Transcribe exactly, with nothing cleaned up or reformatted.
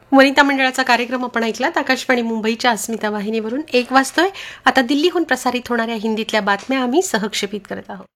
वनिता मंडळाचा कार्यक्रम आपण ऐकलात. आकाशवाणी मुंबईच्या अस्मिता वाहिनीवरून एक वाजतोय. आता दिल्लीहून प्रसारित होणाऱ्या हिंदीतल्या बातम्या आम्ही सहक्षेपित करत आहोत.